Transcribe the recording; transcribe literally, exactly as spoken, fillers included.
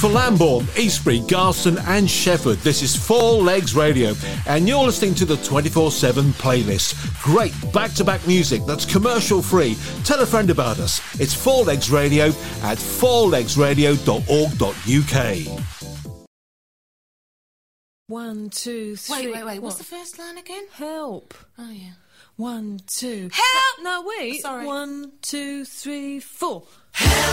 for Lambourne, Eastbury, Garston and Shefford. This is Four Legs Radio and you're listening to the twenty-four seven playlist. Great back-to-back music that's commercial free. Tell a friend about us. It's Four Legs Radio at four legs radio dot org dot U K. One, two, three. Wait, wait, wait. What? What's the first line again? Help. Oh, yeah. One, two. Help! No, wait. Sorry. One, two, three, four. Help!